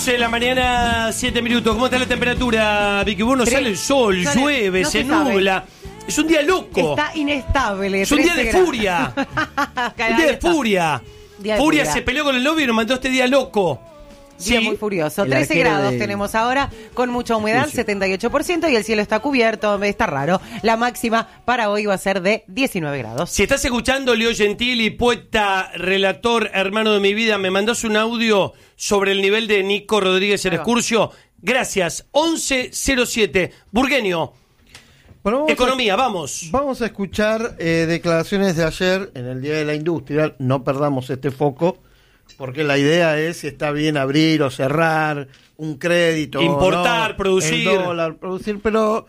11 de la mañana, 7 minutos. ¿Cómo está la temperatura, Vicky? Bueno, sale el sol, llueve, no se se sabe. nubla. Es un día loco. Está inestable. Es un día de 13 grados. furia. Un día de está. furia. Día de Furia furia. se peleó con el novio y nos mandó este día loco. Día muy furioso. El 13 arquero grados de- tenemos ahora, con mucha humedad, Sucio. 78%, y el cielo está cubierto, está raro. La máxima para hoy va a ser de 19 grados. Si estás escuchando, Leo Gentili, poeta, relator, hermano de mi vida, me mandás un audio sobre el nivel de Nico Rodríguez en Ahí va. Excursio. Gracias. 1107. Burgueño. Bueno, Economía, vamos. Vamos a escuchar declaraciones de ayer en el Día de la Industria. No perdamos este foco, porque la idea es si está bien abrir o cerrar un crédito. Importar, ¿no? producir. El dólar, producir, pero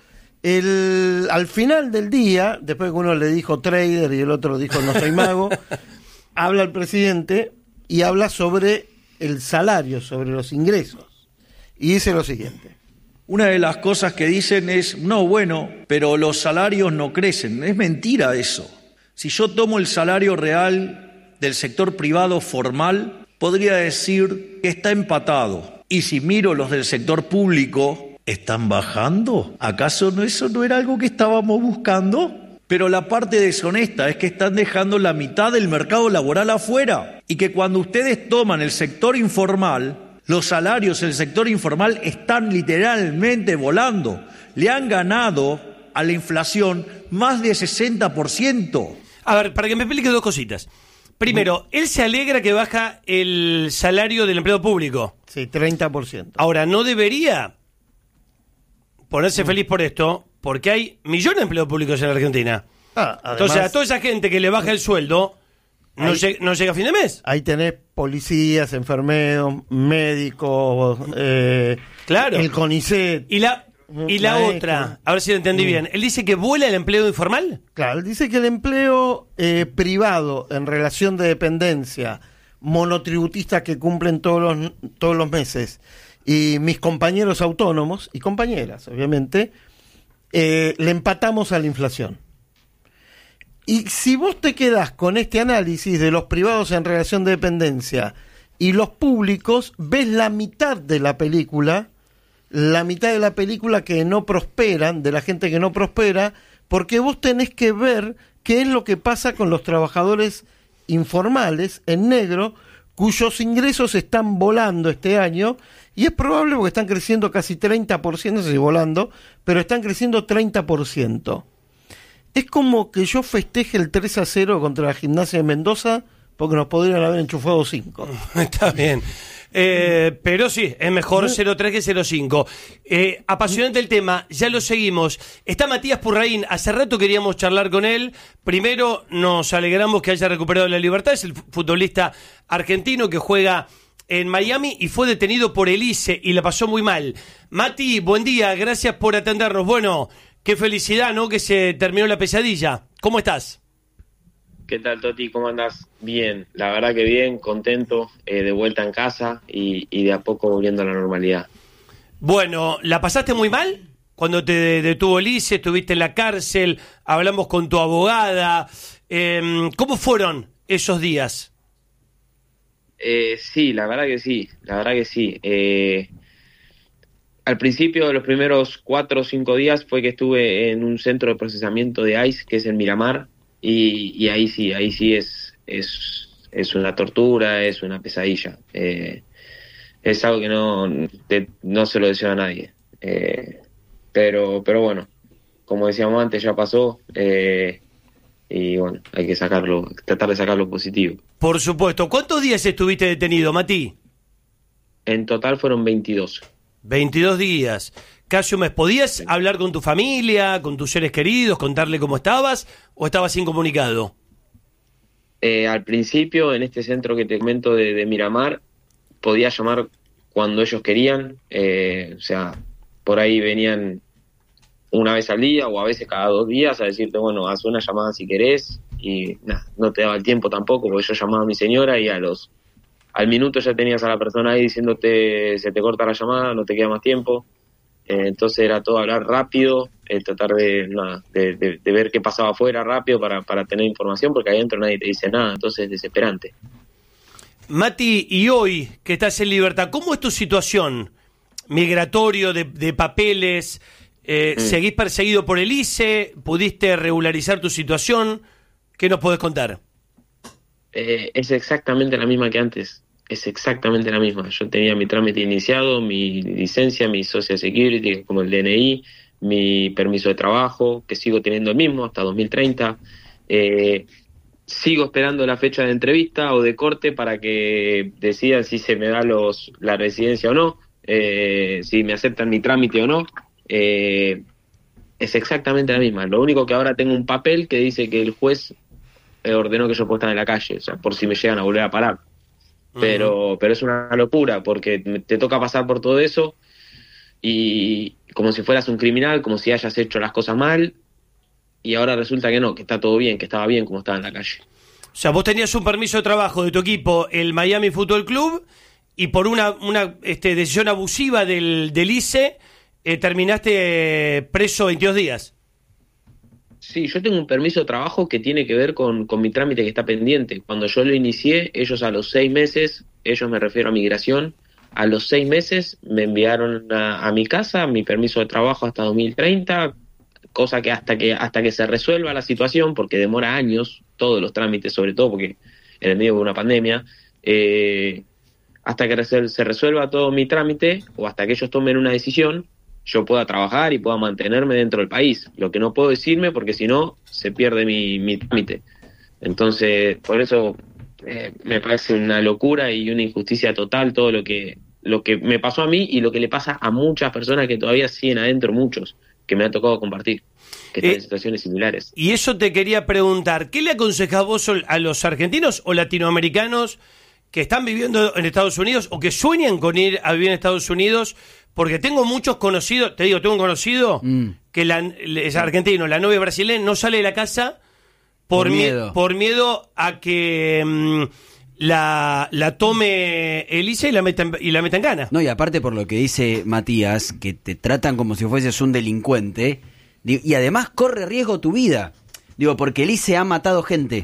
al final del día, después que uno le dijo trader y el otro dijo no soy mago, habla el presidente y habla sobre el salario, sobre los ingresos. Y dice lo siguiente. Una de las cosas que dicen es, no, bueno, pero los salarios no crecen. Es mentira eso. Si yo tomo el salario real del sector privado formal, podría decir que está empatado. Y si miro los del sector público, ¿están bajando? ¿Acaso eso no era algo que estábamos buscando? Pero la parte deshonesta es que están dejando la mitad del mercado laboral afuera. Y que cuando ustedes toman el sector informal, los salarios del sector informal están literalmente volando. Le han ganado a la inflación más de 60%. A ver, para que me explique dos cositas. Primero, él se alegra que baja el salario del empleo público. Sí, 30%. Ahora, no debería ponerse feliz por esto, porque hay millones de empleos públicos en la Argentina. Además, Entonces, a toda esa gente que le baja el sueldo, no, Ahí- no llega a fin de mes. ahí tenés policías, enfermeros, médicos, Claro. el CONICET. Y la Maestro. otra, a ver si lo entendí bien. Él dice que vuela el empleo informal. Claro, él dice que el empleo privado en relación de dependencia, monotributistas que cumplen todos los meses, y mis compañeros autónomos, y compañeras, obviamente, le empatamos a la inflación. Y si vos te quedás con este análisis de los privados en relación de dependencia y los públicos, ves la mitad de la película que no prosperan, de la gente que no prospera, porque vos tenés que ver qué es lo que pasa con los trabajadores informales en negro, cuyos ingresos están volando este año, y es probable porque están creciendo casi 30%, no sé si volando, pero están creciendo 30%. Es como que yo festeje el 3-0 contra la Gimnasia de Mendoza, porque nos podrían haber enchufado 5. Está bien. Pero sí, es mejor 0-3 que 0-5. Apasionante el tema, ya lo seguimos. Está Matías Purraín, hace rato queríamos charlar con él. Primero nos alegramos que haya recuperado la libertad, es el futbolista argentino que juega en Miami y fue detenido por el ICE y la pasó muy mal. Mati, buen día, gracias por atendernos. Bueno, qué felicidad, ¿no? Que se terminó la pesadilla. ¿Cómo estás? ¿Qué tal, Toti? ¿Cómo andás? Bien, la verdad que bien, contento, de vuelta en casa y de a poco volviendo a la normalidad. Bueno, ¿la pasaste muy mal? Cuando te detuvo el ICE, estuviste en la cárcel, hablamos con tu abogada. ¿Cómo fueron esos días? Sí, la verdad que sí. Al principio, los primeros 4 o 5 días fue que estuve en un centro de procesamiento de ICE, que es en Miramar, y ahí sí es una tortura, es una pesadilla. Es algo que no se lo deseo a nadie. Pero bueno, como decíamos antes, ya pasó, y bueno, hay que tratar de sacarlo positivo. Por supuesto. ¿Cuántos días estuviste detenido, Mati? En total fueron 22. 22 días. Casi un mes. ¿Podías hablar con tu familia, con tus seres queridos, contarle cómo estabas o estabas incomunicado? Al principio, en este centro que te comento de Miramar, podía llamar cuando ellos querían. O sea, por ahí venían una vez al día o a veces cada 2 días a decirte, bueno, haz una llamada si querés. Y nada, no te daba el tiempo tampoco, porque yo llamaba a mi señora y al minuto ya tenías a la persona ahí diciéndote se te corta la llamada, no te queda más tiempo. Entonces era todo hablar rápido, tratar de ver qué pasaba afuera rápido para tener información, porque ahí adentro nadie te dice nada, entonces es desesperante. Mati, y hoy que estás en libertad, ¿cómo es tu situación? Migratorio, de papeles, ¿seguís perseguido por el ICE? ¿Pudiste regularizar tu situación? ¿Qué nos podés contar? Es exactamente la misma que antes, es exactamente la misma. Yo tenía mi trámite iniciado, mi licencia, mi Social Security, como el DNI, mi permiso de trabajo, que sigo teniendo el mismo hasta 2030. Sigo esperando la fecha de entrevista o de corte para que decidan si se me da la residencia o no, si me aceptan mi trámite o no. Es exactamente la misma. Lo único que ahora tengo un papel que dice que el juez ordenó que yo pueda estar en la calle, o sea, por si me llegan a volver a parar. Pero es una locura, porque te toca pasar por todo eso y como si fueras un criminal, como si hayas hecho las cosas mal, y ahora resulta que no, que está todo bien, que estaba bien como estaba en la calle. O sea, vos tenías un permiso de trabajo de tu equipo, el Miami Football Club, y por una decisión abusiva del ICE, terminaste preso 22 días. Sí, yo tengo un permiso de trabajo que tiene que ver con mi trámite que está pendiente. Cuando yo lo inicié, ellos a los 6 meses, ellos me refiero a migración, a los 6 meses me enviaron a mi casa mi permiso de trabajo hasta 2030, cosa que hasta que se resuelva la situación, porque demora años, todos los trámites, sobre todo porque en el medio de una pandemia, hasta que se resuelva todo mi trámite o hasta que ellos tomen una decisión, yo pueda trabajar y pueda mantenerme dentro del país. Lo que no puedo decirme, porque si no, se pierde mi trámite. Entonces, por eso me parece una locura y una injusticia total todo lo que me pasó a mí y lo que le pasa a muchas personas que todavía siguen adentro, muchos, que me ha tocado compartir, que están en situaciones similares. Y eso te quería preguntar, ¿qué le aconsejás vos a los argentinos o latinoamericanos que están viviendo en Estados Unidos o que sueñan con ir a vivir en Estados Unidos? Porque tengo muchos conocidos, tengo un conocido que es argentino, la novia brasileña no sale de la casa por miedo a que la tome Elisa y la meta en cana. No, y aparte por lo que dice Matías, que te tratan como si fueses un delincuente, y además corre riesgo tu vida. Digo, porque Elisa ha matado gente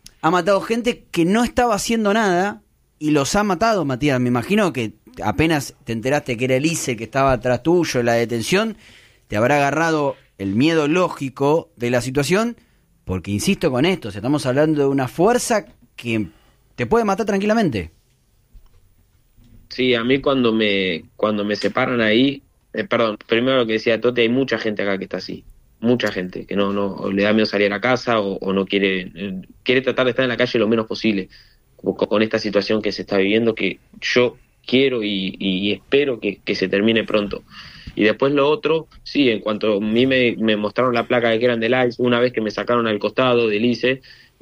que no estaba haciendo nada y los ha matado, Matías. Me imagino que apenas te enteraste que era Elise que estaba atrás tuyo en la detención, te habrá agarrado el miedo lógico de la situación, porque insisto con esto, estamos hablando de una fuerza que te puede matar tranquilamente. Sí, a mí cuando me separan ahí, primero lo que decía Tote, hay mucha gente acá que está así, mucha gente que no le da miedo salir a la casa o no quiere tratar de estar en la calle lo menos posible con esta situación que se está viviendo, que yo quiero y espero que se termine pronto. Y después lo otro, sí, en cuanto a mí me mostraron la placa de que eran del ICE, una vez que me sacaron al costado del ICE,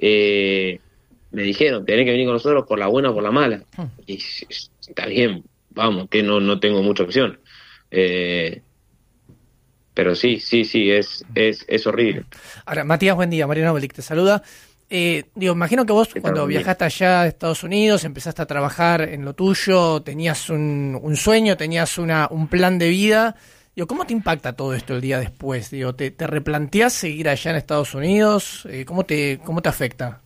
me dijeron, tenés que venir con nosotros por la buena o por la mala. Y está bien, vamos, que no tengo mucha opción. Pero sí, es horrible. Ahora, Matías, buen día, Mariano Belic te saluda. Imagino que vos cuando viajaste allá a Estados Unidos, empezaste a trabajar en lo tuyo, tenías un sueño, tenías un plan de vida. ¿Cómo te impacta todo esto el día después? ¿Te replanteás seguir allá en Estados Unidos? ¿Cómo te afecta?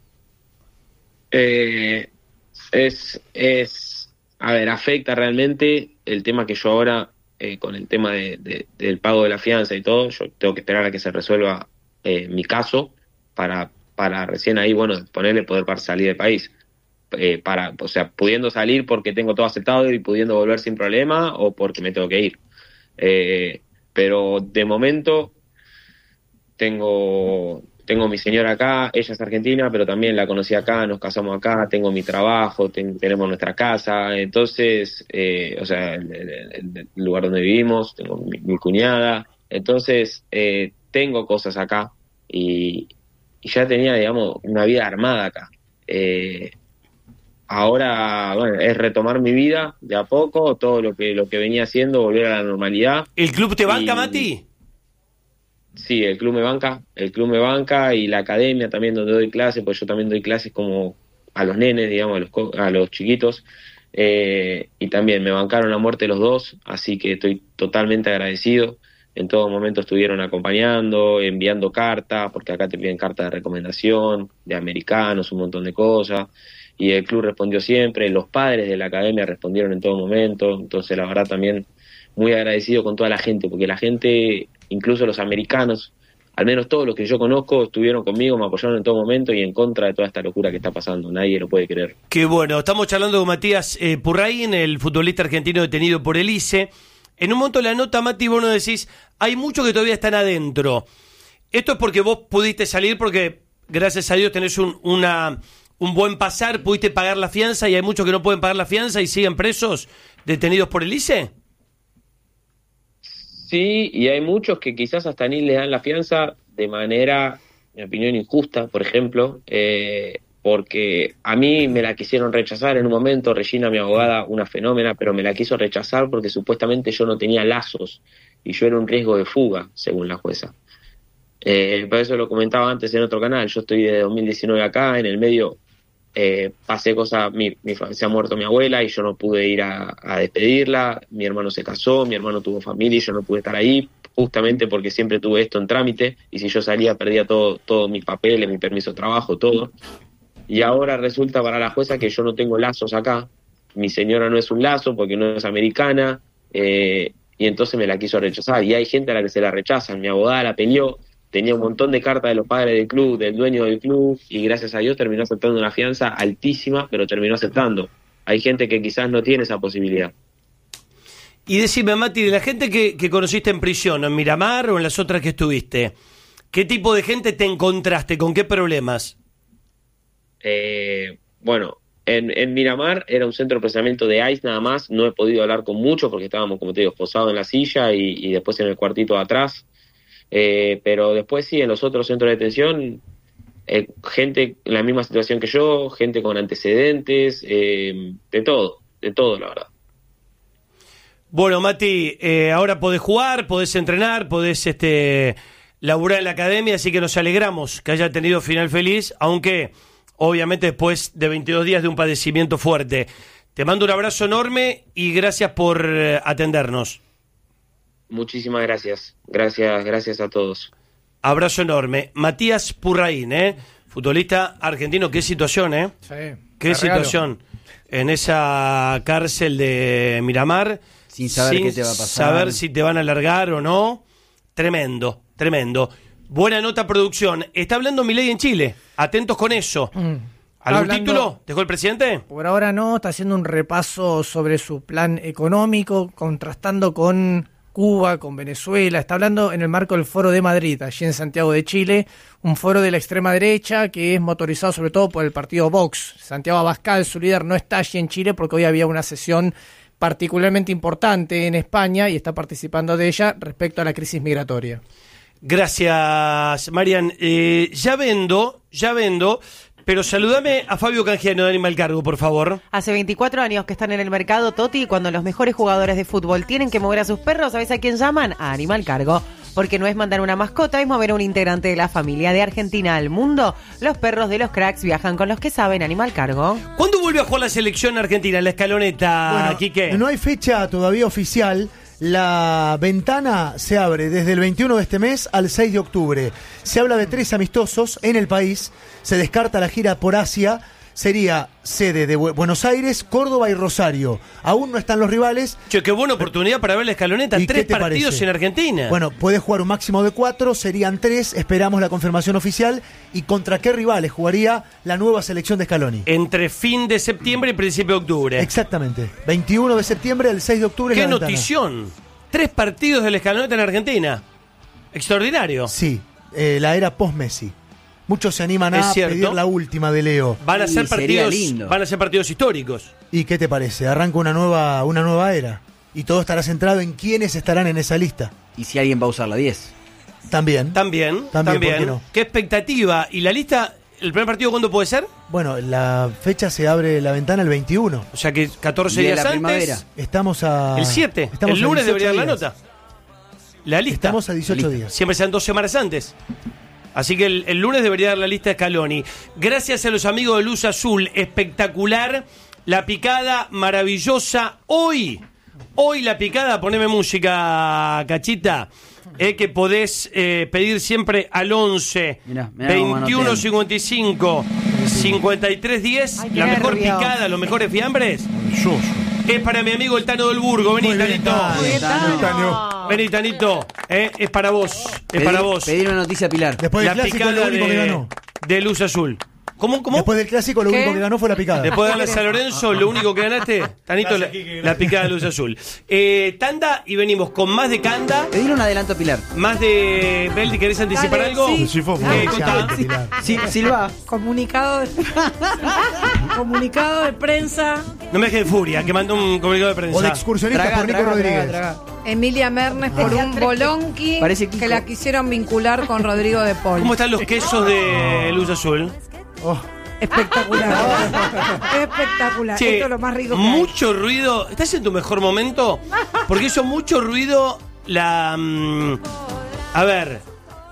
Afecta realmente el tema que yo ahora, con el tema del pago de la fianza y todo, yo tengo que esperar a que se resuelva mi caso para recién ahí, poder salir del país. Pudiendo salir porque tengo todo aceptado y pudiendo volver sin problema o porque me tengo que ir. Pero de momento tengo mi señora acá, ella es argentina, pero también la conocí acá, nos casamos acá, tengo mi trabajo, tenemos nuestra casa, entonces, el lugar donde vivimos, tengo mi cuñada, entonces tengo cosas acá y ya tenía, digamos, una vida armada acá. Ahora, es retomar mi vida de a poco, todo lo que venía haciendo, volver a la normalidad. ¿El club te banca, Mati? Sí, el club me banca y la academia también donde doy clases, pues yo también doy clases como a los nenes, digamos, a los chiquitos, y también me bancaron la muerte los dos, así que estoy totalmente agradecido. En todo momento estuvieron acompañando, enviando cartas, porque acá te piden cartas de recomendación, de americanos, un montón de cosas, y el club respondió siempre, los padres de la academia respondieron en todo momento, entonces la verdad también muy agradecido con toda la gente, porque la gente, incluso los americanos, al menos todos los que yo conozco, estuvieron conmigo, me apoyaron en todo momento y en contra de toda esta locura que está pasando, nadie lo puede creer. Qué bueno, estamos charlando con Matías Purraín, el futbolista argentino detenido por el ICE. En un momento de la nota, Mati, vos nos decís, hay muchos que todavía están adentro. Esto es porque vos pudiste salir, porque gracias a Dios tenés un buen pasar, pudiste pagar la fianza y hay muchos que no pueden pagar la fianza y siguen presos, detenidos por el ICE. Sí, y hay muchos que quizás hasta ni les dan la fianza de manera, en mi opinión, injusta, por ejemplo, porque a mí me la quisieron rechazar en un momento, Regina, mi abogada, una fenómena, pero me la quiso rechazar porque supuestamente yo no tenía lazos y yo era un riesgo de fuga, según la jueza. Por eso lo comentaba antes en otro canal, yo estoy de 2019 acá, en el medio pasé cosas, se ha muerto mi abuela y yo no pude ir a despedirla, mi hermano se casó, mi hermano tuvo familia y yo no pude estar ahí, justamente porque siempre tuve esto en trámite y si yo salía perdía todos mis papeles, mi permiso de trabajo, todo. Y ahora resulta para la jueza que yo no tengo lazos acá, mi señora no es un lazo porque no es americana, y entonces me la quiso rechazar. Y hay gente a la que se la rechazan, mi abogada la peleó, tenía un montón de cartas de los padres del club, del dueño del club, y gracias a Dios terminó aceptando una fianza altísima, pero terminó aceptando. Hay gente que quizás no tiene esa posibilidad. Y decime, Mati, de la gente que conociste en prisión, en Miramar o en las otras que estuviste, ¿qué tipo de gente te encontraste? ¿Con qué problemas? Bueno, en Miramar era un centro de procesamiento de ICE nada más, no he podido hablar con muchos porque estábamos, como te digo, esposados en la silla y después en el cuartito de atrás, pero después sí, en los otros centros de detención, gente en la misma situación que yo, gente con antecedentes, de todo, la verdad. Bueno, Mati, ahora podés jugar, podés entrenar, podés laburar en la academia, así que nos alegramos que haya tenido final feliz, aunque obviamente después de 22 días de un padecimiento fuerte. Te mando un abrazo enorme y gracias por atendernos. Muchísimas gracias. Gracias a todos. Abrazo enorme. Matías Purraín, futbolista argentino. Qué situación, Sí, qué situación. En esa cárcel de Miramar. Sin saber qué te va a pasar. Saber si te van a largar o no. Tremendo, tremendo. Buena nota, producción. Está hablando Milei en Chile. Atentos con eso. ¿Algún título dejó el presidente? Por ahora no, está haciendo un repaso sobre su plan económico, contrastando con Cuba, con Venezuela. Está hablando en el marco del Foro de Madrid, allí en Santiago de Chile, un foro de la extrema derecha que es motorizado sobre todo por el partido Vox. Santiago Abascal, su líder, no está allí en Chile porque hoy había una sesión particularmente importante en España y está participando de ella respecto a la crisis migratoria. Gracias, Marian. Ya vendo, pero saludame a Fabio Canjiano de Animal Cargo, por favor. Hace 24 años que están en el mercado, Toti, y cuando los mejores jugadores de fútbol tienen que mover a sus perros, ¿sabes a quién llaman? A Animal Cargo. Porque no es mandar una mascota, es mover a un integrante de la familia. De Argentina al mundo, los perros de los cracks viajan con los que saben. Animal Cargo. ¿Cuándo vuelve a jugar la selección argentina, la escaloneta, Quique? No hay fecha todavía oficial. La ventana se abre desde el 21 de este mes al 6 de octubre. Se habla de 3 amistosos en el país. Se descarta la gira por Asia. Sería sede de Buenos Aires, Córdoba y Rosario. Aún no están los rivales. Che, qué buena oportunidad para ver la escaloneta. 3 partidos parece? En Argentina. Bueno, puede jugar un máximo de 4, serían 3. Esperamos la confirmación oficial. ¿Y contra qué rivales jugaría la nueva selección de Scaloni? Entre fin de septiembre y principio de octubre. Exactamente. 21 de septiembre al 6 de octubre. ¡Qué notición! 3 partidos de la escaloneta en Argentina. Extraordinario. Sí, la era post-Messi. Muchos se animan a pedir la última de Leo. Van a ser partidos históricos. ¿Y qué te parece? Arranca una nueva era. Y todo estará centrado en quiénes estarán en esa lista. ¿Y si alguien va a usar la 10? También. ¿Por qué no? ¿Qué expectativa? ¿Y la lista, el primer partido cuándo puede ser? Bueno, la fecha se abre la ventana el 21. O sea que 14 días antes. Primavera. Estamos a... El 7. El lunes debería dar la nota. La lista. Estamos a 18 días. Siempre sean 2 semanas antes. Así que el lunes debería dar la lista de Scaloni. Gracias a los amigos de Luz Azul. Espectacular. La picada maravillosa. Hoy la picada, poneme música, Cachita. Que podés pedir siempre al 11 21 55 5310, Ay, la mejor nervios. picada, los mejores fiambres. Es para mi amigo el Tano del Burgo. Vení, Tanito. Vení, Tanito. Es para vos. Es para vos. Pedir una noticia a Pilar. Después La del clásico, lo picada único que ganó. de Luz Azul. ¿Cómo? Después del clásico, lo ¿Qué? único que ganó fue la picada. Después de darle a San Lorenzo, lo único que ganaste, Tanito, la picada de Luz Azul. Tanda y venimos con más de Canda, Pedir un adelanto a Pilar. más de Beldi. ¿Querés anticipar Dale, algo? sí. Sí, fue contá. muy Pilar. Sí, Silva. Comunicado de prensa. No me dejes de furia, que mandó un comunicado de prensa. O de excursionista por Nico Rodríguez. Emilia Mernes por un bolonqui Parece Kiko. que la quisieron vincular con Rodrigo de Paul. ¿Cómo están los quesos de Luz Azul? Oh, Espectacular. Espectacular. Che, Esto es lo más rico que hay. mucho ruido. ¿Estás en tu mejor momento? Porque hizo mucho ruido la... a ver...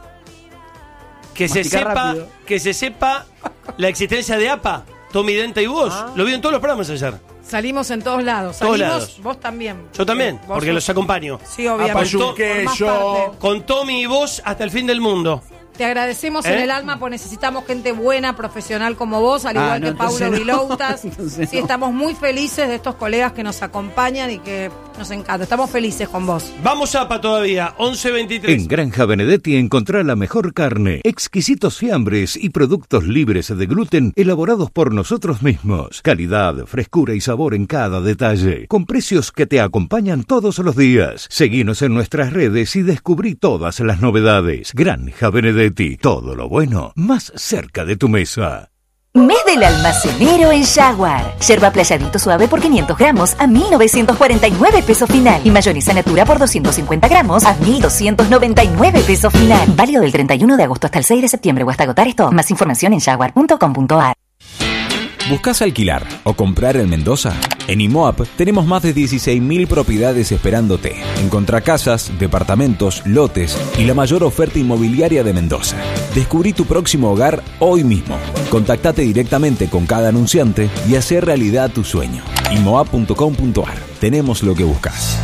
Masticar Que se sepa la existencia de APA, Tommy Denta y vos. Lo vi en todos los programas ayer. Salimos en todos lados. Todos Salimos, lados. vos también. Yo también, Vos porque sos- los acompaño. Sí, obviamente. Con, Formás parte. con Tommy y vos hasta el fin del mundo. Te agradecemos ¿Eh? en el alma, porque necesitamos gente buena, profesional como vos, al igual que Paulo entonces no. Viloutas. Entonces Sí, no. estamos muy felices de estos colegas que nos acompañan y que nos encanta. Estamos felices con vos. Vamos APA todavía, 11:23. En Granja Benedetti encontrá la mejor carne, exquisitos fiambres y productos libres de gluten elaborados por nosotros mismos. Calidad, frescura y sabor en cada detalle, con precios que te acompañan todos los días. Seguinos en nuestras redes y descubrí todas las novedades. Granja Benedetti, todo lo bueno más cerca de tu mesa. Mes del almacenero en Jaguar. Yerba playadito suave por 500 gramos a 1.949 pesos final. Y mayonesa natura por 250 gramos a 1.299 pesos final. Válido del 31 de agosto hasta el 6 de septiembre o hasta agotar esto. Más información en jaguar.com.ar. ¿Buscás alquilar o comprar en Mendoza? En IMOAP tenemos más de 16.000 propiedades esperándote. Encontrá casas, departamentos, lotes y la mayor oferta inmobiliaria de Mendoza. Descubrí tu próximo hogar hoy mismo. Contactate directamente con cada anunciante y hacé realidad tu sueño. IMOAP.com.ar. Tenemos lo que buscas.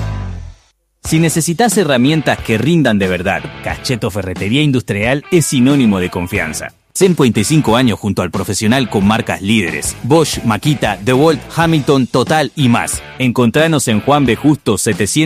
Si necesitas herramientas que rindan de verdad, Cacheto Ferretería Industrial es sinónimo de confianza. 125 años junto al profesional con marcas líderes: Bosch, Makita, DeWalt, Hamilton, Total y más. Encontranos en Juan B. Justo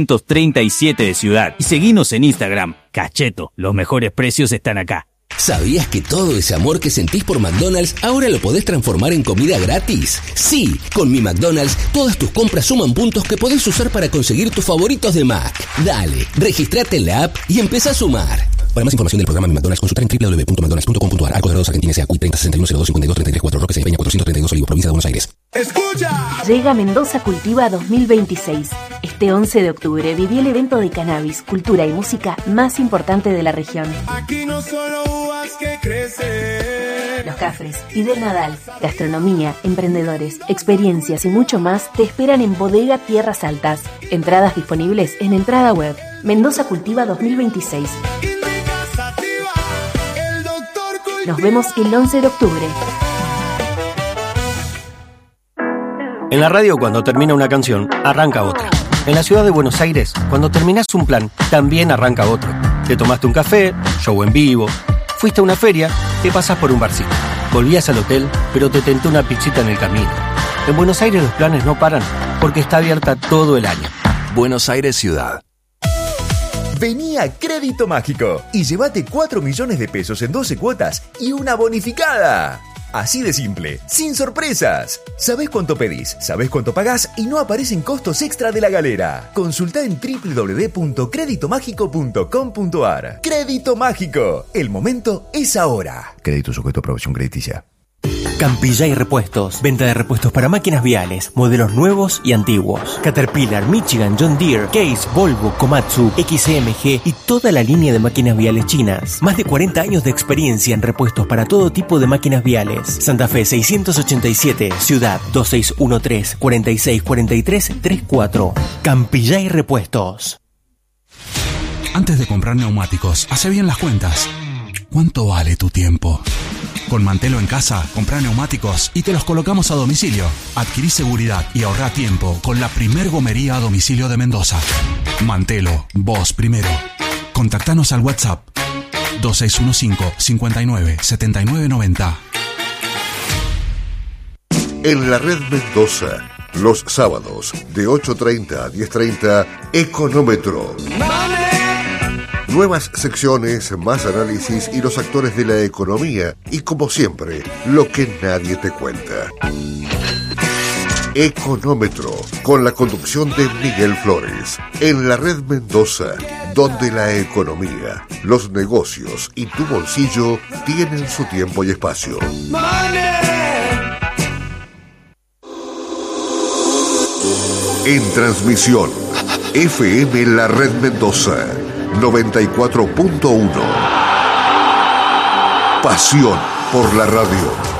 737 de Ciudad y seguinos en Instagram. Cacheto, los mejores precios están acá. ¿Sabías que todo ese amor que sentís por McDonald's ahora lo podés transformar en comida gratis? Sí, con Mi McDonald's todas tus compras suman puntos que podés usar para conseguir tus favoritos de Mac. Dale, registrate en la app y empezá a sumar. Para más información del programa Mi McDonald's, consultar en www.mcdonalds.com.ar. Arcos Dorados, Argentina, SACUI 306102523334, Roque Peña 432 Olivos, provincia de Buenos Aires. Llega Mendoza Cultiva 2026. Este 11 de octubre viví el evento de cannabis, cultura y música más importante de la región. Aquí no solo uvas que crecen. Los Cafres, Fidel Nadal, gastronomía, emprendedores, experiencias y mucho más te esperan en Bodega Tierras Altas. Entradas disponibles en Entrada Web. Mendoza Cultiva 2026. Nos vemos el 11 de octubre. En la radio, cuando termina una canción, arranca otra. En la ciudad de Buenos Aires, cuando terminás un plan, también arranca otro. Te tomaste un café, show en vivo, fuiste a una feria, te pasás por un barcito. Volvías al hotel, pero te tentó una pizzita en el camino. En Buenos Aires los planes no paran, porque está abierta todo el año. Buenos Aires Ciudad. Vení a Crédito Mágico y llévate 4 millones de pesos en 12 cuotas y una bonificada. Así de simple, sin sorpresas. Sabés cuánto pedís, sabés cuánto pagás y no aparecen costos extra de la galera. Consultá en www.creditomágico.com.ar. Crédito Mágico. El momento es ahora. Crédito sujeto a aprobación crediticia. Campillay Repuestos. Venta de repuestos para máquinas viales, modelos nuevos y antiguos. Caterpillar, Michigan, John Deere, Case, Volvo, Komatsu, XMG y toda la línea de máquinas viales chinas. Más de 40 años de experiencia en repuestos para todo tipo de máquinas viales. Santa Fe 687, Ciudad 2613-464334. Campillay Repuestos. Antes de comprar neumáticos, hace bien las cuentas. ¿Cuánto vale tu tiempo? Con Mantelo en casa, comprá neumáticos y te los colocamos a domicilio. Adquirí seguridad y ahorrá tiempo con la primer gomería a domicilio de Mendoza. Mantelo, vos primero. Contactanos al WhatsApp 2615 59 79 90. En la red Mendoza, los sábados de 8:30 a 10:30, Económetro. Nuevas secciones, más análisis y los actores de la economía. Y como siempre, lo que nadie te cuenta. Económetro, con la conducción de Miguel Flores. En la red Mendoza, donde la economía, los negocios y tu bolsillo tienen su tiempo y espacio. En transmisión, FM La Red Mendoza, 94.1. Pasión por la radio.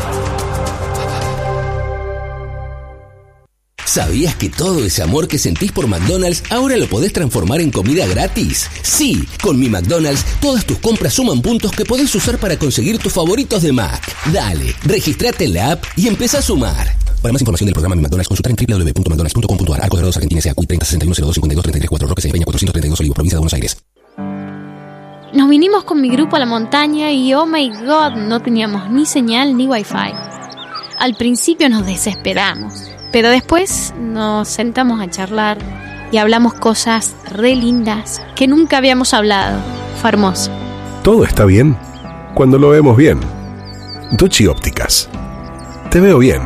¿Sabías que todo ese amor que sentís por McDonald's ahora lo podés transformar en comida gratis? Sí, con mi McDonald's todas tus compras suman puntos que podés usar para conseguir tus favoritos de Mac. Dale, registrate en la app y empezá a sumar. Para más información del programa Mi McDonald's, consultar en www.mcdonalds.com.ar. Arcos Dorados, Argentina, SACUI 306102523334, Roque Peña 432 Olivos, provincia de Buenos Aires. Nos vinimos con mi grupo a la montaña y oh my god, no teníamos ni señal ni wifi. Al principio nos desesperamos, pero después nos sentamos a charlar y hablamos cosas re lindas que nunca habíamos hablado. Fue hermoso. Todo está bien cuando lo vemos bien. Ducci Ópticas. Te veo bien.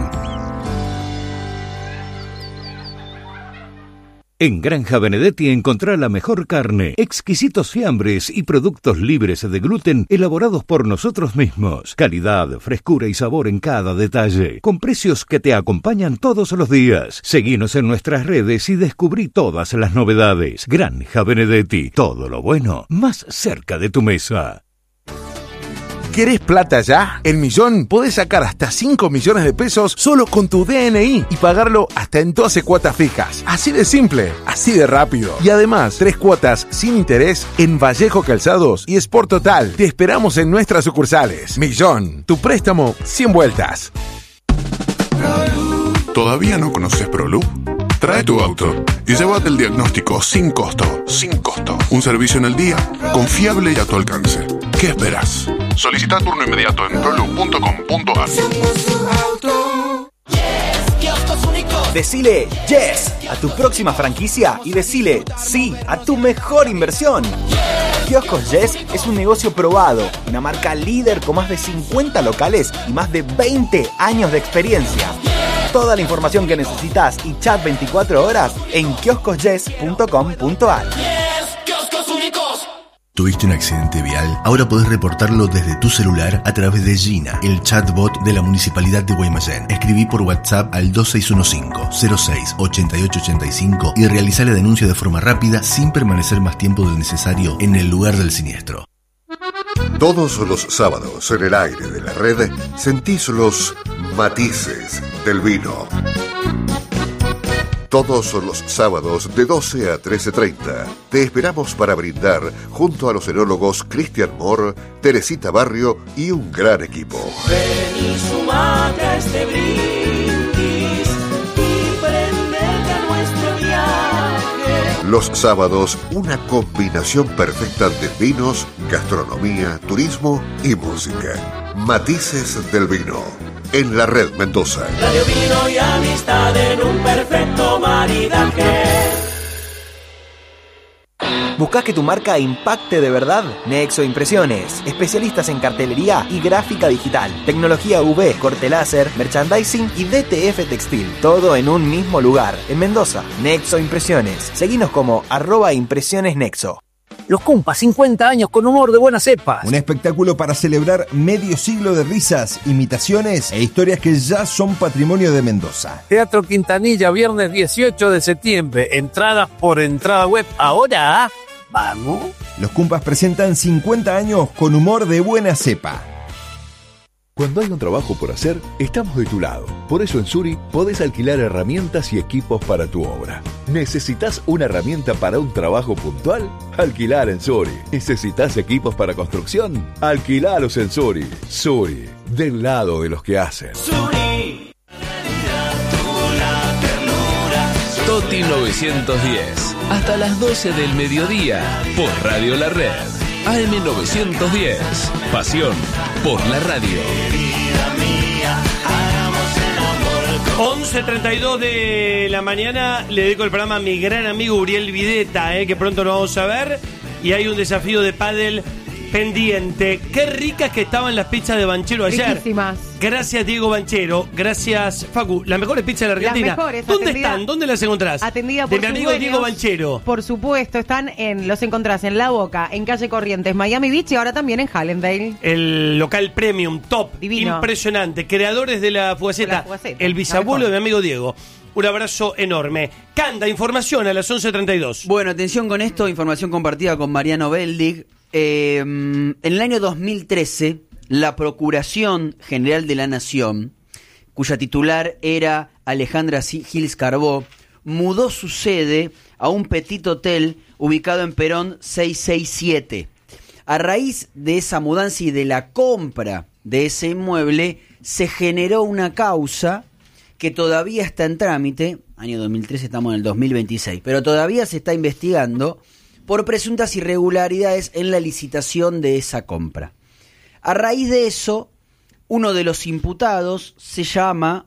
En Granja Benedetti encontrá la mejor carne, exquisitos fiambres y productos libres de gluten elaborados por nosotros mismos. Calidad, frescura y sabor en cada detalle, con precios que te acompañan todos los días. Seguinos en nuestras redes y descubrí todas las novedades. Granja Benedetti, todo lo bueno más cerca de tu mesa. ¿Querés plata ya? En Millón podés sacar hasta 5 millones de pesos solo con tu DNI y pagarlo hasta en 12 cuotas fijas. Así de simple, así de rápido. Y además, 3 cuotas sin interés en Vallejo Calzados y Sport Total. Te esperamos en nuestras sucursales. Millón, tu préstamo 100 vueltas. ¿Todavía no conoces ProLoop? Trae tu auto y llévate el diagnóstico sin costo. Sin costo. Un servicio en el día, confiable y a tu alcance. ¿Qué esperas? Solicita turno inmediato en proloop.com.ar. Decile yes a tu próxima franquicia y decile sí a tu mejor inversión. Kioscos Yes es un negocio probado, una marca líder con más de 50 locales y más de 20 años de experiencia. Toda la información que necesitas y chat 24 horas en kioscosyes.com.ar. ¿Tuviste un accidente vial? Ahora podés reportarlo desde tu celular a través de Gina, el chatbot de la Municipalidad de Guaymallén. Escribí por WhatsApp al 2615-06-8885 y realizá la denuncia de forma rápida sin permanecer más tiempo del necesario en el lugar del siniestro. Todos los sábados en el aire de la red sentís los matices del vino. Todos los sábados de 12 a 13:30 te esperamos para brindar junto a los enólogos Cristian Moore, Teresita Barrio y un gran equipo. Ven y sumate a este brindis y prendete a nuestro viaje. Los sábados, una combinación perfecta de vinos, gastronomía, turismo y música. Matices del vino. En la red Mendoza. Radio, vino y amistad en un perfecto maridaje. ¿Buscás que tu marca impacte de verdad? Nexo Impresiones, especialistas en cartelería y gráfica digital, tecnología UV, corte láser, merchandising y DTF textil, todo en un mismo lugar, en Mendoza. Nexo Impresiones, seguinos como @impresionesnexo. Los Cumpas, 50 años con humor de buenas cepas. Un espectáculo para celebrar medio siglo de risas, imitaciones e historias que ya son patrimonio de Mendoza. Teatro Quintanilla, viernes 18 de septiembre. Entradas por entrada web. Ahora, ¿vamos? Los Cumpas presentan 50 años con humor de buena cepa. Cuando hay un trabajo por hacer, estamos de tu lado. Por eso en Suri podés alquilar herramientas y equipos para tu obra. ¿Necesitas una herramienta para un trabajo puntual? Alquilar en Suri. ¿Necesitas equipos para construcción? Alquilalos en Suri. Suri, del lado de los que hacen. Suri. Toti 910. Hasta las 12 del mediodía. Por Radio La Red. AM 910. Pasión por la radio. Vida mía, hagamos el amor 11:32 de la mañana, le dedico el programa a mi gran amigo Uriel Videta, que pronto lo vamos a ver. Y hay un desafío de pádel pendiente. Qué ricas que estaban las pizzas de Banchero ayer. Riquísimas. Gracias, Diego Banchero. Gracias, Facu. Las mejores pizzas de la Argentina. Las mejores. ¿Dónde están? ¿Dónde las encontrás? Atendida por de mi amigo dueños, Diego Banchero. Por supuesto, los encontrás en La Boca, en Calle Corrientes, Miami Beach y ahora también en Hallandale. El local premium, top, divino, impresionante. Creadores de la Fugaceta. El bisabuelo de mi amigo Diego. Un abrazo enorme. Canda, información a las 11:32. Bueno, atención con esto, información compartida con Mariano Beldig. En el año 2013, la Procuración General de la Nación, cuya titular era Alejandra Gils Carbó, mudó su sede a un petit hotel ubicado en Perón 667. A raíz de esa mudanza y de la compra de ese inmueble, se generó una causa que todavía está en trámite. Año 2013, estamos en el 2026, pero todavía se está investigando por presuntas irregularidades en la licitación de esa compra. A raíz de eso, uno de los imputados se llamaba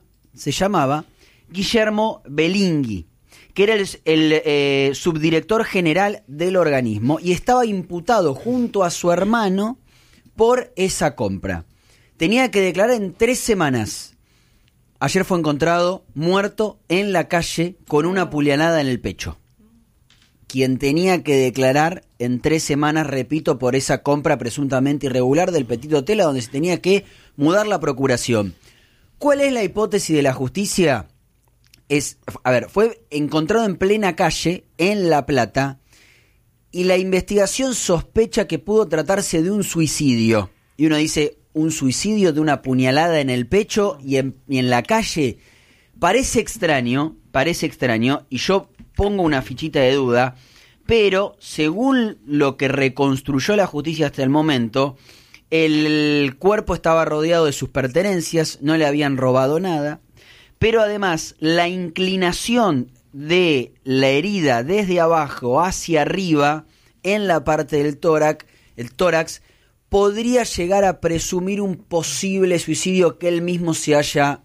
Guillermo Belingui, que era el subdirector general del organismo y estaba imputado junto a su hermano por esa compra. Tenía que declarar en 3 semanas. Ayer fue encontrado muerto en la calle con una puñalada en el pecho. Quien tenía que declarar en 3 semanas, repito, por esa compra presuntamente irregular del Petit Hotel, a donde se tenía que mudar la procuración. ¿Cuál es la hipótesis de la justicia? Fue encontrado en plena calle, en La Plata, y la investigación sospecha que pudo tratarse de un suicidio. Y uno dice, ¿un suicidio de una puñalada en el pecho y en la calle? Parece extraño, y yo pongo una fichita de duda, pero según lo que reconstruyó la justicia hasta el momento, el cuerpo estaba rodeado de sus pertenencias, no le habían robado nada, pero además la inclinación de la herida desde abajo hacia arriba en la parte del tórax, podría llegar a presumir un posible suicidio, que él mismo se haya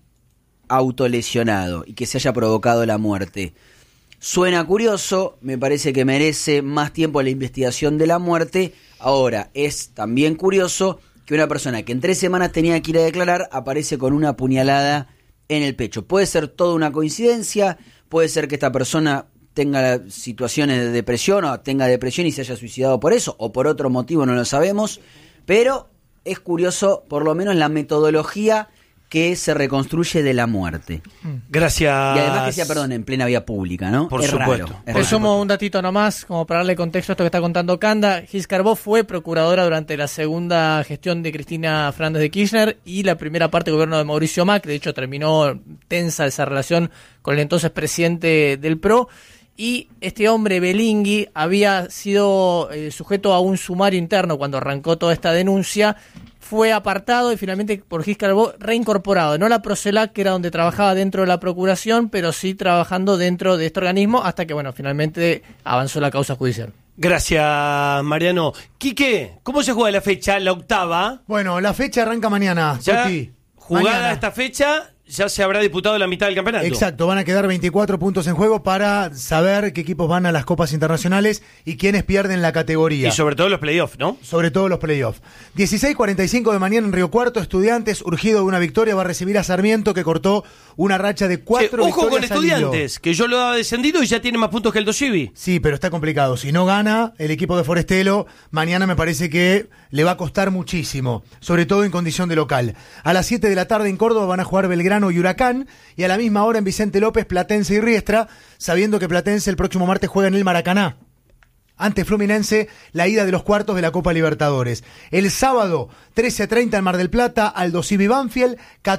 autolesionado y que se haya provocado la muerte. Suena curioso, me parece que merece más tiempo la investigación de la muerte. Ahora, es también curioso que una persona que en 3 semanas tenía que ir a declarar aparece con una puñalada en el pecho. Puede ser toda una coincidencia, puede ser que esta persona tenga situaciones de depresión o tenga depresión y se haya suicidado por eso, o por otro motivo, no lo sabemos, pero es curioso por lo menos la metodología que se reconstruye de la muerte. Gracias. Y además que sea, en plena vía pública, ¿no? Por supuesto. Te sumo un datito nomás, como para darle contexto a esto que está contando Canda. Gils Carbó fue procuradora durante la segunda gestión de Cristina Fernández de Kirchner y la primera parte del gobierno de Mauricio Macri. De hecho, terminó tensa esa relación con el entonces presidente del PRO. Y este hombre, Belingui, había sido sujeto a un sumario interno cuando arrancó toda esta denuncia. Fue apartado y finalmente por Gils Carbó reincorporado. No la Procelac, que era donde trabajaba dentro de la Procuración, pero sí trabajando dentro de este organismo hasta que, finalmente avanzó la causa judicial. Gracias, Mariano. Quique, ¿cómo se juega la fecha, la octava? Bueno, la fecha arranca mañana. Ya, Toti. jugada Mañana. esta fecha, ya se habrá disputado la mitad del campeonato. Exacto, van a quedar 24 puntos en juego para saber qué equipos van a las copas internacionales y quiénes pierden la categoría. Y sobre todo los playoffs, ¿no? Sobre todo los playoffs. 16:45 de mañana en Río Cuarto, Estudiantes, urgido de una victoria, va a recibir a Sarmiento, que cortó una racha de 4 ojo con victorias al hilo. Estudiantes, que yo lo daba descendido y ya tiene más puntos que el Dosivi. Sí, pero está complicado. Si no gana el equipo de Forestelo, mañana me parece que le va a costar muchísimo, sobre todo en condición de local. A las 7 de la tarde en Córdoba van a jugar Belgrano y Huracán, y a la misma hora en Vicente López, Platense y Riestra, sabiendo que Platense el próximo martes juega en el Maracaná ante Fluminense, la ida de los cuartos de la Copa Libertadores. El sábado, 13:30 en Mar del Plata, Aldo Civi Banfield,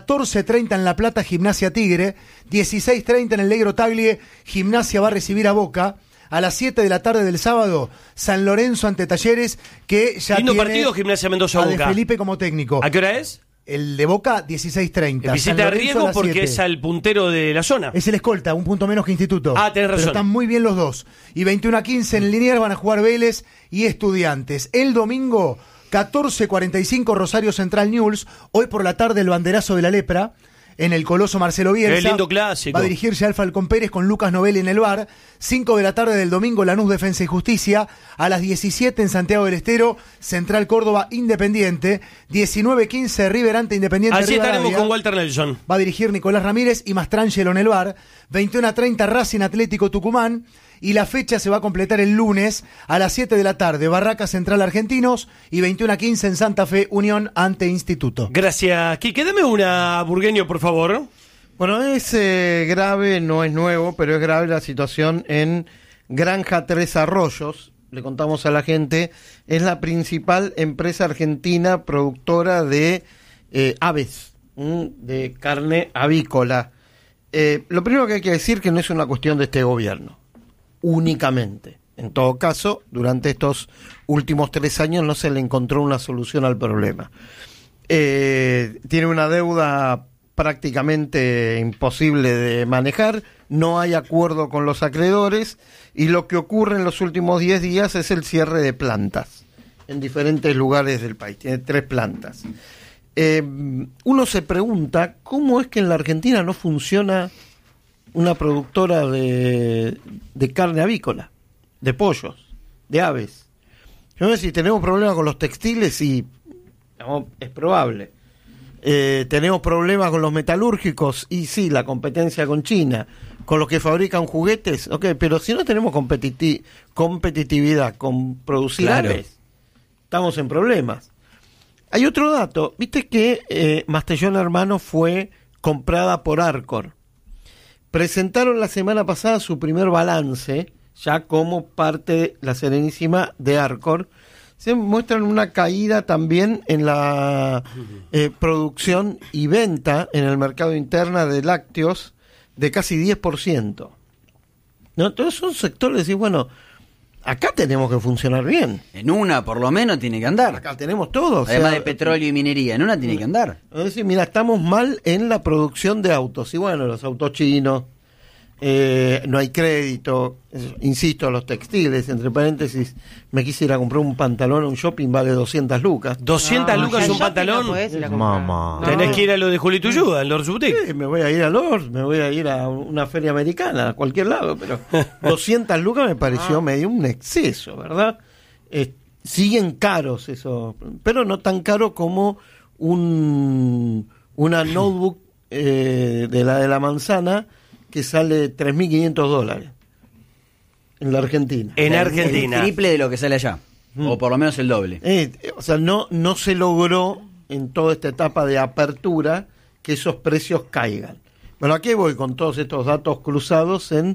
14:30 en La Plata, Gimnasia Tigre, 16:30 en el Negro Taglie, Gimnasia va a recibir a Boca. A las 7 de la tarde del sábado, San Lorenzo ante Talleres, que ya lindo tiene partido, Gimnasia Mendoza a De Boca. Felipe como técnico. ¿A qué hora es? El de Boca, 16:30. Visita a Riego porque 7. es al puntero de la zona. Es el escolta, un punto menos que Instituto. Ah, tenés razón. Pero están muy bien los dos. Y 21:15 en Liniers van a jugar Vélez y Estudiantes. El domingo, 14:45 Rosario Central Newell's. Hoy por la tarde el banderazo de la lepra. en el Coloso Marcelo Bielsa. Qué lindo clásico. Va a dirigirse al Falcón Pérez con Lucas Novelli en el bar. 5 de la tarde del domingo, Lanús Defensa y Justicia. A las 17 en Santiago del Estero, Central Córdoba Independiente. 19:15 River ante Independiente Allí Rivadavia. estaremos con Walter Nelson. Va a dirigir Nicolás Ramírez y Mastrangelo en el bar. 21:30 Racing Atlético Tucumán. Y la fecha se va a completar el lunes a las 7 de la tarde, Barraca Central Argentinos, y 21:15 en Santa Fe, Unión ante Instituto. Gracias, Quique. Deme una, Burgueño, por favor. Bueno, es grave, no es nuevo, pero es grave la situación en Granja Tres Arroyos. Le contamos a la gente, es la principal empresa argentina productora de aves, de carne avícola. Lo primero que hay que decir que no es una cuestión de este gobierno. Únicamente. En todo caso, durante estos últimos 3 años no se le encontró una solución al problema. Tiene una deuda prácticamente imposible de manejar, no hay acuerdo con los acreedores y lo que ocurre en los últimos 10 días es el cierre de plantas en diferentes lugares del país. Tiene 3 plantas. Uno se pregunta cómo es que en la Argentina no funciona una productora de carne avícola, de pollos, de aves. Yo no sé si tenemos problemas con los textiles, y es probable. Tenemos problemas con los metalúrgicos, y sí, la competencia con China. Con los que fabrican juguetes, ok, pero si no tenemos competitividad con producir aves, estamos en problemas. Hay otro dato, viste que Mastellón Hermano fue comprada por Arcor. Presentaron la semana pasada su primer balance, ya como parte, la Serenísima, de Arcor. Se muestran una caída también en la producción y venta en el mercado interno de lácteos de casi 10%. ¿No? Entonces son sectores, y bueno, acá tenemos que funcionar bien. En una, por lo menos, tiene que andar. Acá tenemos todo. Además de petróleo y minería, en una tiene que andar. Es decir, mira, estamos mal en la producción de autos. Y bueno, los autos chinos, no hay crédito, insisto, los textiles, entre paréntesis, me quise ir a comprar un pantalón a un shopping, vale 200 lucas. ¿200 lucas un pantalón? Mamá. Tenés que ir a lo de Julito Yuda, al Lord Boutique. Sí, me voy a ir a Lord, me voy a ir a una feria americana, a cualquier lado, pero 200 lucas me pareció medio un exceso, ¿verdad? Siguen caros eso, pero no tan caro como una notebook de la manzana, que sale $3.500 en la Argentina. En Argentina. El triple de lo que sale allá. O por lo menos el doble. O sea, no se logró en toda esta etapa de apertura que esos precios caigan. Bueno, aquí voy con todos estos datos cruzados en...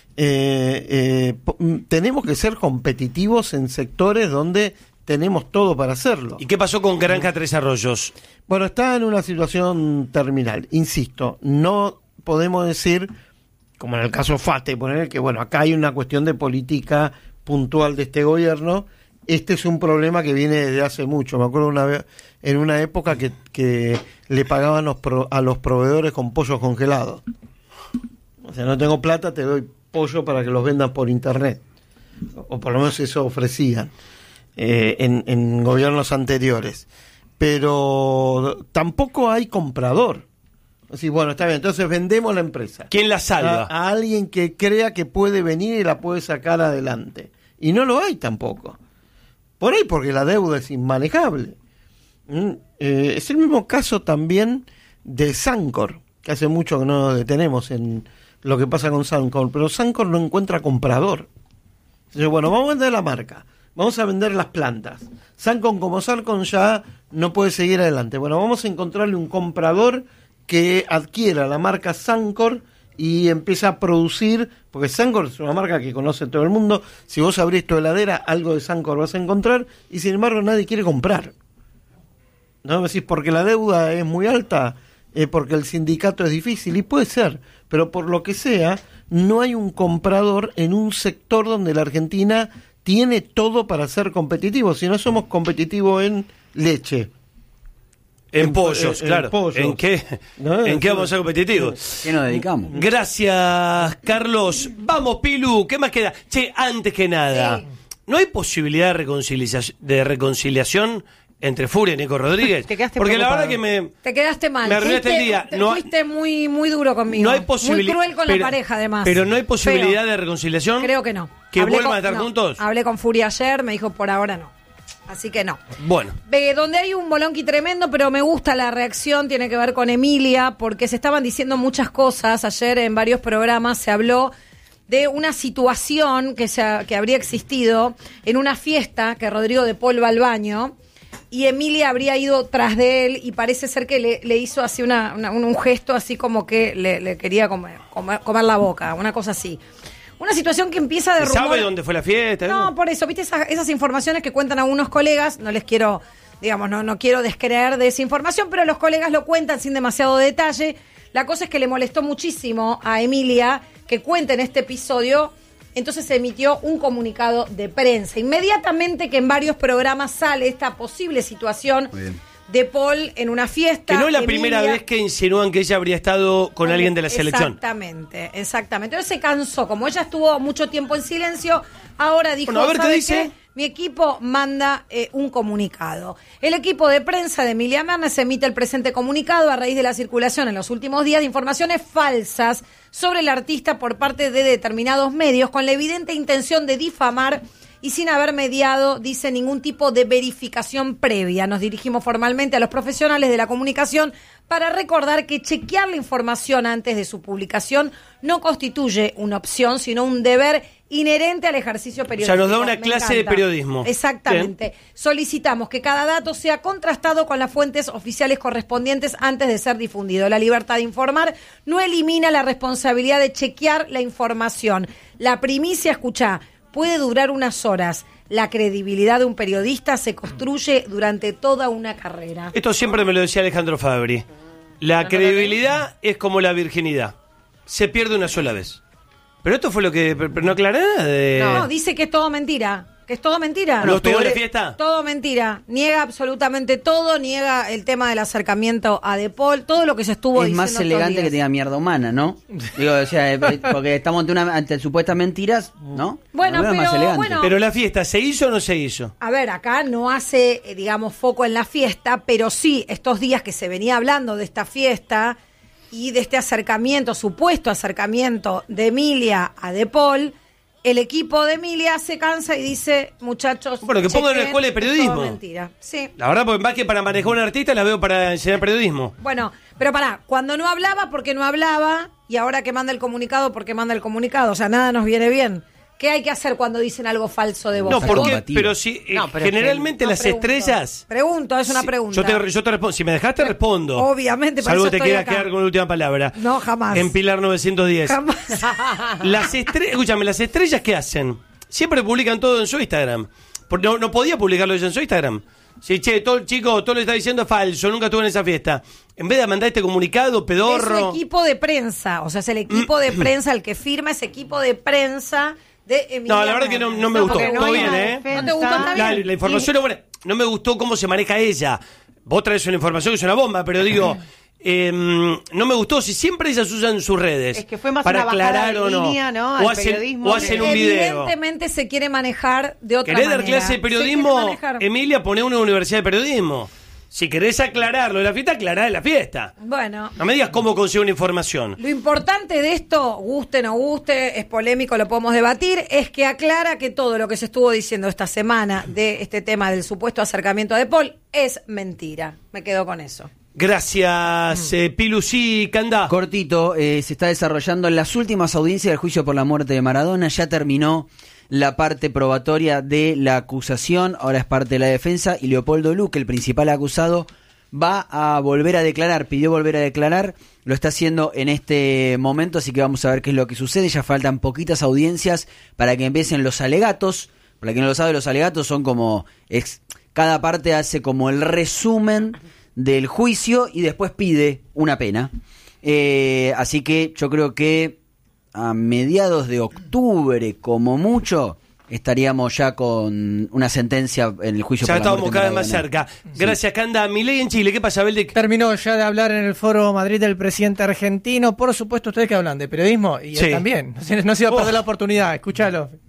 tenemos que ser competitivos en sectores donde tenemos todo para hacerlo. ¿Y qué pasó con Granja Tres Arroyos? Bueno, está en una situación terminal. Insisto, no podemos decir, como en el caso FATE, poner que bueno, acá hay una cuestión de política puntual de este gobierno. Este es un problema que viene desde hace mucho. Me acuerdo en una época que le pagaban a los proveedores con pollos congelados. O sea, no tengo plata, te doy pollo para que los vendan por internet. O por lo menos eso ofrecían en gobiernos anteriores. Pero tampoco hay comprador. Sí, bueno, está bien, entonces vendemos la empresa. ¿Quién la salva? A alguien que crea que puede venir y la puede sacar adelante. Y no lo hay tampoco. Por ahí porque la deuda es inmanejable. Es el mismo caso también de Sancor, que hace mucho que no nos detenemos en lo que pasa con Sancor, pero Sancor no encuentra comprador. Entonces, bueno, vamos a vender la marca, vamos a vender las plantas. Sancor como Sancor ya no puede seguir adelante. Bueno, vamos a encontrarle un comprador que adquiera la marca Sancor y empieza a producir, porque Sancor es una marca que conoce todo el mundo. Si vos abrís tu heladera, algo de Sancor vas a encontrar, y sin embargo nadie quiere comprar. ¿No me decís porque la deuda es muy alta? Porque el sindicato es difícil, y puede ser, pero por lo que sea, no hay un comprador en un sector donde la Argentina tiene todo para ser competitivo. Si no somos competitivos en leche, en pollos, claro. Pollos. ¿En qué? ¿No? ¿En qué vamos a ser competitivos? ¿Qué nos dedicamos? Gracias, Carlos. Vamos, Pilu, ¿qué más queda? Che, antes que nada, ¿no hay posibilidad de reconciliación entre Furia y Nico Rodríguez. Te quedaste porque la preocupado. verdad que Te quedaste mal. me arruinaste el día. Fuiste muy, muy duro conmigo. No hay posibilidad. Muy cruel con la pareja, además. Pero no hay posibilidad de reconciliación. Creo que no. ¿Que Hablé vuelvan a con- estar no. juntos? Hablé con Furia ayer, me dijo por ahora no. Así que no. Bueno. Donde hay un bolonqui tremendo, pero me gusta la reacción, tiene que ver con Emilia, porque se estaban diciendo muchas cosas. Ayer en varios programas se habló de una situación que habría existido en una fiesta que Rodrigo de Paul va al baño y Emilia habría ido tras de él y parece ser que le hizo así un gesto así como que le quería comer la boca, una cosa así. Una situación que empieza de rumor. ¿Sabe dónde fue la fiesta? No, por eso, viste esas informaciones que cuentan algunos colegas, no les quiero, digamos, no quiero descreer de esa información, pero los colegas lo cuentan sin demasiado detalle. La cosa es que le molestó muchísimo a Emilia que cuente en este episodio, entonces se emitió un comunicado de prensa. Inmediatamente que en varios programas sale esta posible situación de Paul en una fiesta. Que no es la Emilia- primera vez que insinúan que ella habría estado con alguien de la selección. Exactamente. Entonces se cansó. Como ella estuvo mucho tiempo en silencio, ahora dijo, Bueno, a ver, ¿qué ¿sabe dice? Mi equipo manda un comunicado. El equipo de prensa de Emilia Mernes emite el presente comunicado a raíz de la circulación en los últimos días de informaciones falsas sobre el artista por parte de determinados medios con la evidente intención de difamar y sin haber mediado, dice, ningún tipo de verificación previa. Nos dirigimos formalmente a los profesionales de la comunicación para recordar que chequear la información antes de su publicación no constituye una opción, sino un deber inherente al ejercicio periodístico. O sea, nos da una Me clase de encanta. periodismo. Exactamente. Solicitamos que cada dato sea contrastado con las fuentes oficiales correspondientes antes de ser difundido. La libertad de informar no elimina la responsabilidad de chequear la información. La primicia, escuchá, puede durar unas horas. La credibilidad de un periodista se construye durante toda una carrera. Esto siempre me lo decía Alejandro Fabri. La credibilidad es como la virginidad. Se pierde una sola vez. Pero esto fue lo que... Pero no aclara nada de... No, dice que es todo mentira. Que es todo mentira. ¿No estuvo en la fiesta? Todo mentira. Niega absolutamente todo, niega el tema del acercamiento a De Paul, todo lo que se estuvo Es diciendo. más elegante que tenga mierda humana, ¿no? Digo, o sea, porque estamos ante supuestas mentiras, ¿no? Bueno, Lo veo más pero, elegante. bueno. Pero la fiesta, ¿se hizo o no se hizo? A ver, acá no hace, digamos, foco en la fiesta, pero sí, estos días que se venía hablando de esta fiesta y de este acercamiento, supuesto acercamiento de Emilia a De Paul, el equipo de Emilia se cansa y dice, muchachos... Bueno, que pongan una chequen, escuela de es periodismo. todo mentira. Sí. La verdad, porque más que para manejar un artista, la veo para enseñar periodismo. Bueno, pero pará, cuando no hablaba, porque no hablaba, y ahora que manda el comunicado, porque manda el comunicado, o sea, nada nos viene bien. ¿Qué hay que hacer cuando dicen algo falso de vos? No, porque, pero si No, pero generalmente no, las pregunto. estrellas... Pregunto, es una pregunta. Yo te respondo. Si me dejaste, respondo. Obviamente, por Salvo eso te estoy quieras acá. quedar con la última palabra. No, jamás. En Pilar 910. Jamás. Las estrellas, escúchame, las estrellas, ¿qué hacen? Siempre publican todo en su Instagram. Porque no podía publicarlo ella en su Instagram. Sí, che, todo lo que está diciendo es falso, nunca estuve en esa fiesta. En vez de mandar este comunicado, Es pedorro... su equipo de prensa, o sea, es el equipo de prensa el que firma ese equipo de prensa de Emilia No, la verdad que no me gustó. porque no Todo hay bien, una ¿eh? ¿No te gustó? Está bien. La información es buena. No me gustó cómo se maneja ella. Vos traes una información que es una bomba, pero digo... no me gustó si siempre ellas usan sus redes Es que fue más para una bajada aclarar de o no. línea, ¿no? O Al periodismo. o hacen un video. Evidentemente se quiere manejar de otra ¿Querés manera. dar clase de Se quiere periodismo? manejar. Emilia, poné una universidad de periodismo. Si querés aclararlo de la fiesta, aclará de la fiesta. Bueno, No me digas cómo consigo una información. lo importante de esto, guste o no guste, es polémico, lo podemos debatir, es que aclara que todo lo que se estuvo diciendo esta semana de este tema del supuesto acercamiento de Paul es mentira. Me quedo con eso. Gracias, Pilu. Sí, Candá. Cortito, se está desarrollando en las últimas audiencias del juicio por la muerte de Maradona. Ya terminó la parte probatoria de la acusación, ahora es parte de la defensa, y Leopoldo Luque, el principal acusado, va a volver a declarar, pidió volver a declarar, lo está haciendo en este momento, así que vamos a ver qué es lo que sucede. Ya faltan poquitas audiencias para que empiecen los alegatos. Para quien no lo sabe, los alegatos son como... cada parte hace como el resumen del juicio y después pide una pena. Así que yo creo que a mediados de octubre, como mucho, estaríamos ya con una sentencia en el juicio Ya por la estábamos muerte cada de vez más Maradona. cerca. Gracias, Canda. Milei en Chile, ¿qué pasa, Beldic? Terminó ya de hablar en el Foro Madrid del presidente argentino. Por supuesto, ustedes que hablan de periodismo, y Sí. él también. No se iba a perder la oportunidad, escúchalo.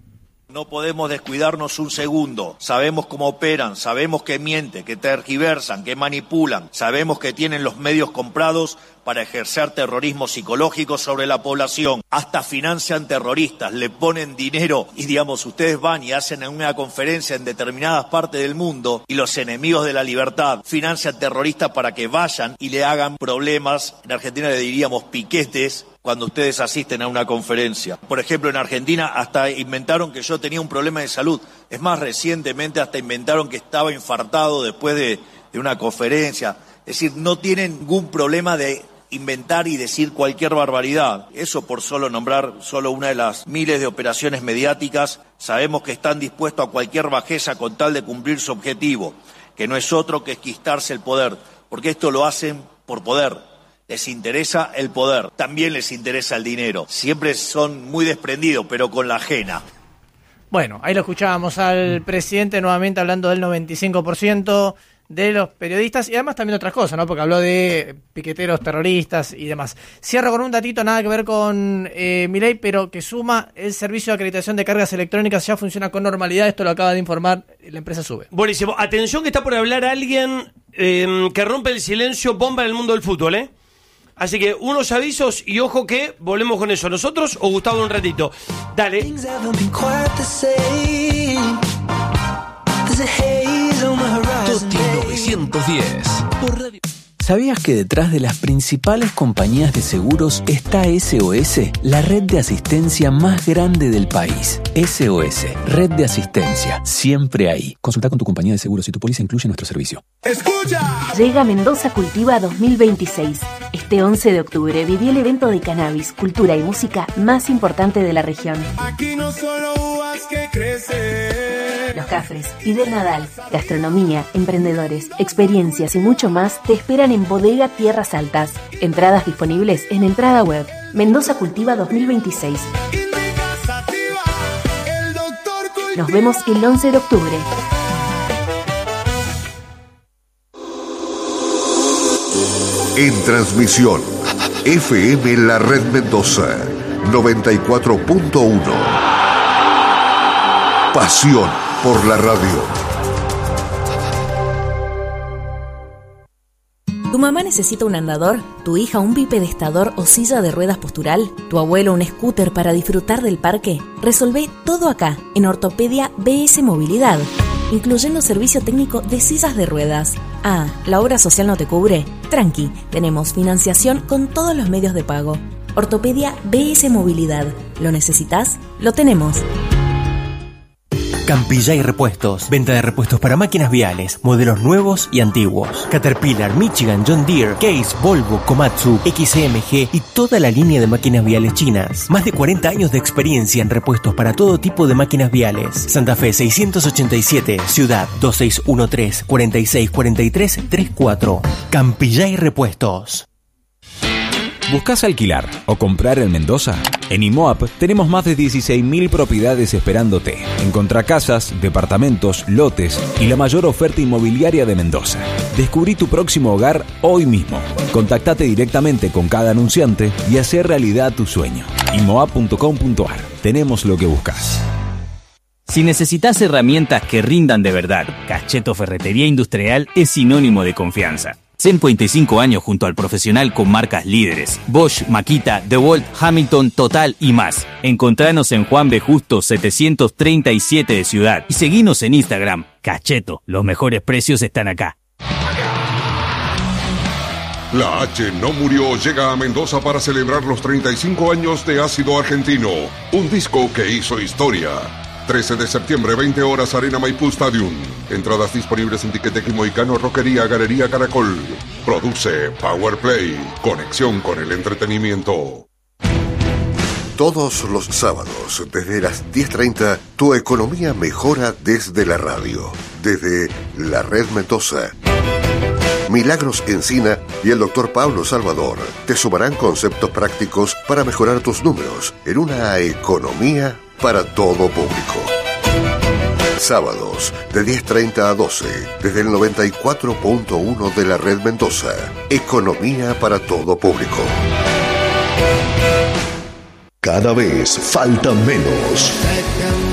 No podemos descuidarnos un segundo. Sabemos cómo operan, sabemos que mienten, que tergiversan, que manipulan. Sabemos que tienen los medios comprados para ejercer terrorismo psicológico sobre la población. Hasta financian terroristas, le ponen dinero y, digamos, ustedes van y hacen una conferencia en determinadas partes del mundo y los enemigos de la libertad financian terroristas para que vayan y le hagan problemas. En Argentina le diríamos piquetes cuando ustedes asisten a una conferencia. Por ejemplo, en Argentina hasta inventaron que yo tenía un problema de salud. Es más, recientemente hasta inventaron que estaba infartado después de una conferencia. Es decir, no tienen ningún problema de inventar y decir cualquier barbaridad. Eso por solo nombrar solo una de las miles de operaciones mediáticas. Sabemos que están dispuestos a cualquier bajeza con tal de cumplir su objetivo, que no es otro que esquistarse el poder, porque esto lo hacen por poder. Les interesa el poder, también les interesa el dinero. Siempre son muy desprendidos, pero con la ajena. Bueno, ahí lo escuchábamos al presidente nuevamente hablando del 95% de los periodistas y además también otras cosas, ¿no? Porque habló de piqueteros terroristas y demás. Cierro con un datito, nada que ver con Milei, pero que suma: el servicio de acreditación de cargas electrónicas ya funciona con normalidad. Esto lo acaba de informar la empresa SUBE. Buenísimo. Atención que está por hablar alguien que rompe el silencio, bomba en el mundo del fútbol, ¿eh? Así que unos avisos y ojo que volvemos con eso. ¿Nosotros o Gustavo en un ratito? Dale. Toti 910 por radio. ¿Sabías que detrás de las principales compañías de seguros está SOS, la red de asistencia más grande del país? SOS, red de asistencia, siempre ahí. Consulta con tu compañía de seguros si tu póliza incluye nuestro servicio. ¡Escucha! Llega Mendoza Cultiva 2026. Este 11 de octubre viví el evento de cannabis, cultura y música más importante de la región. Aquí no solo uvas que crecen. Los Cafres, Fidel Nadal, gastronomía, emprendedores, experiencias y mucho más te esperan en Bodega Tierras Altas. Entradas disponibles en Entrada Web. Mendoza Cultiva 2026. Nos vemos el 11 de octubre. En transmisión, FM La Red Mendoza, 94.1. Pasión por la radio. ¿Tu mamá necesita un andador? ¿Tu hija un bipedestador o silla de ruedas postural? ¿Tu abuelo un scooter para disfrutar del parque? Resolvé todo acá, en Ortopedia BS Movilidad, incluyendo servicio técnico de sillas de ruedas. Ah, ¿la obra social no te cubre? Tranqui, tenemos financiación con todos los medios de pago. Ortopedia BS Movilidad. ¿Lo necesitas? Lo tenemos. Campillay Repuestos. Venta de repuestos para máquinas viales, modelos nuevos y antiguos. Caterpillar, Michigan, John Deere, Case, Volvo, Komatsu, XMG y toda la línea de máquinas viales chinas. Más de 40 años de experiencia en repuestos para todo tipo de máquinas viales. Santa Fe 687, Ciudad 2643-4643-34. Campillay Repuestos. ¿Buscás alquilar o comprar en Mendoza? En IMOAP tenemos más de 16.000 propiedades esperándote. Encontrá casas, departamentos, lotes y la mayor oferta inmobiliaria de Mendoza. Descubrí tu próximo hogar hoy mismo. Contactate directamente con cada anunciante y hacé realidad tu sueño. IMOAP.com.ar. Tenemos lo que buscas. Si necesitas herramientas que rindan de verdad, Cacheto Ferretería Industrial es sinónimo de confianza. 125 años junto al profesional con marcas líderes: Bosch, Makita, DeWalt, Hamilton, Total y más. Encontranos en Juan B. Justo 737 de Ciudad y seguinos en Instagram. Cacheto, los mejores precios están acá. La H no murió llega a Mendoza para celebrar los 35 años de Ácido Argentino, un disco que hizo historia. 13 de septiembre, 20 horas, Arena Maipú Stadium. Entradas disponibles en Tiquetequi Moicano, Roquería, Galería Caracol. Produce Power Play. Conexión con el entretenimiento. Todos los sábados, desde las 10:30, tu economía mejora desde la radio. Desde la Red Mendoza. Milagros Encina y el Dr. Pablo Salvador te sumarán conceptos prácticos para mejorar tus números en una economía para todo público. Sábados de 10:30 a 12 desde el 94.1 de la Red Mendoza. Economía para todo público. Cada vez falta menos.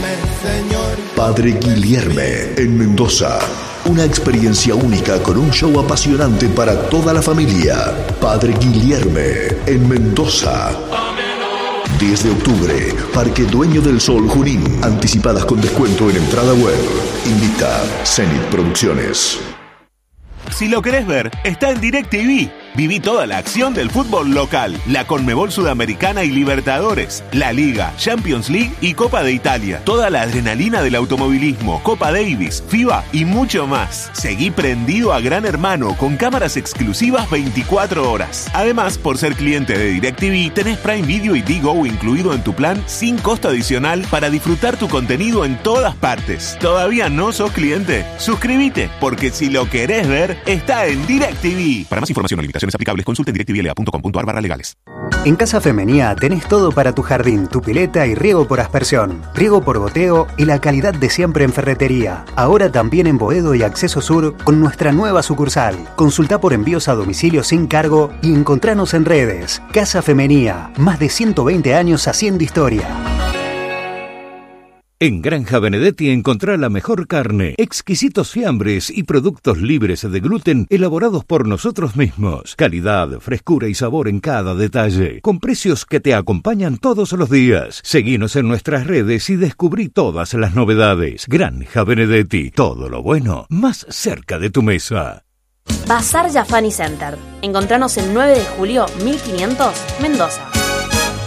Señor. Padre Guilherme en Mendoza. Una experiencia única con un show apasionante para toda la familia. Padre Guilherme en Mendoza. 10 de octubre, Parque Dueño del Sol Junín. Anticipadas con descuento en entrada web. Invita Zenit Producciones. Si lo querés ver, está en DirecTV. Viví toda la acción del fútbol local, la Conmebol Sudamericana y Libertadores, la Liga, Champions League y Copa de Italia. Toda la adrenalina del automovilismo, Copa Davis, FIBA y mucho más. Seguí prendido a Gran Hermano con cámaras exclusivas 24 horas. Además, por ser cliente de DirecTV, tenés Prime Video y Digo incluido en tu plan sin costo adicional para disfrutar tu contenido en todas partes. ¿Todavía no sos cliente? Suscríbete, porque si lo querés ver, está en DirecTV. Para más información o limitaciones aplicables, consulten directvla.com.ar/legales. En Casa Femenía tenés todo para tu jardín, tu pileta y riego por aspersión, riego por goteo y la calidad de siempre en ferretería. Ahora también en Boedo y Acceso Sur con nuestra nueva sucursal. Consultá por envíos a domicilio sin cargo y encontranos en redes. Casa Femenía, más de 120 años haciendo historia. En Granja Benedetti encontrá la mejor carne, exquisitos fiambres y productos libres de gluten elaborados por nosotros mismos. Calidad, frescura y sabor en cada detalle, con precios que te acompañan todos los días. Seguinos en nuestras redes y descubrí todas las novedades. Granja Benedetti, todo lo bueno más cerca de tu mesa. Bazar Jafani Center. Encontranos el 9 de julio 1500, Mendoza.